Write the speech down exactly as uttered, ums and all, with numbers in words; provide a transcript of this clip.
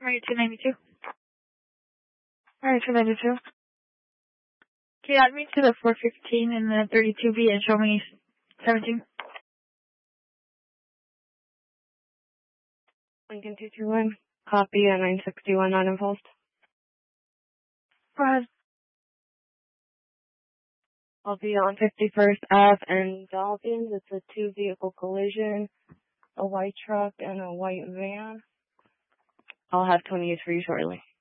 Alright, two ninety-two. Alright, two ninety-two. Can you add me to the four fifteen and the thirty-two B and show me seventeen? Lincoln two two one. Copy at nine sixty-one on impulse. Go ahead. I'll be on fifty-first Avenue and Dolphins. It's a two-vehicle collision, a white truck and a white van. I'll have twenty-eight for you shortly.